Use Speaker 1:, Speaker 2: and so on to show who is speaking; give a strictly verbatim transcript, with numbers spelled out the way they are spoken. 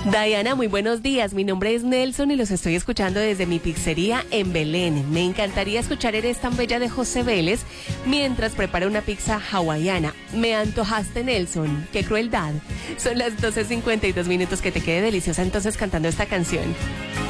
Speaker 1: Diana, muy buenos días. Mi nombre es Nelson y los estoy escuchando desde mi pizzería en Belén. Me encantaría escuchar Eres tan bella de José Vélez mientras prepara una pizza hawaiana. Me antojaste, Nelson. Qué crueldad. Son las doce cincuenta y dos minutos. Que te quede deliciosa entonces cantando esta canción.